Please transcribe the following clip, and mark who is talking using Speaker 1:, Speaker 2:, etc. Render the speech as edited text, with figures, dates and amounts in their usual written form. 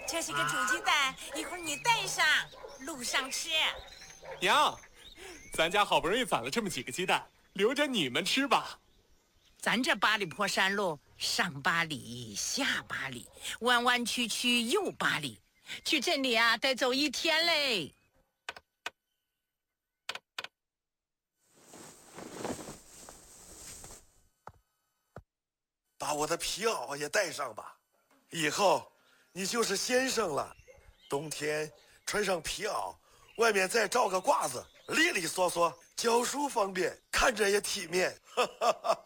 Speaker 1: 这是个煮鸡蛋，一会儿你带上，路上吃。
Speaker 2: 娘，咱家好不容易攒了这么几个鸡蛋，留着你们吃吧。
Speaker 1: 咱这八里坡山路，上8里，下8里，弯弯曲曲又8里，去镇里啊得走1天嘞。
Speaker 3: 把我的皮袄也带上吧，以后你就是先生了。冬天穿上皮袄，外面再罩个褂子，利利索索，教书方便，看着也体面。哈哈哈。